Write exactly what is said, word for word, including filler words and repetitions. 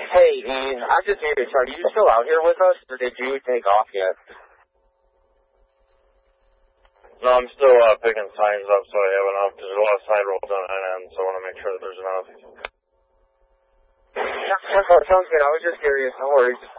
Hey, Ian, I'm just curious, are you still out here with us, or did you take off yet? No, I'm still uh, picking signs up, so I have enough. There's a lot of side rolls on that end, so I want to make sure that there's enough. Yeah, sounds good. I was just curious. No worries.